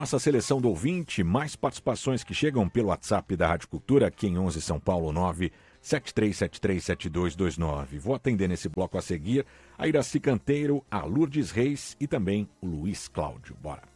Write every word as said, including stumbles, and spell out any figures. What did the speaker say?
Nossa seleção do ouvinte, mais participações que chegam pelo WhatsApp da Rádio Cultura, aqui em onze São Paulo, nove sete três sete três sete dois dois nove. Vou atender nesse bloco a seguir a Iraci Canteiro, a Lourdes Reis e também o Luiz Cláudio. Bora.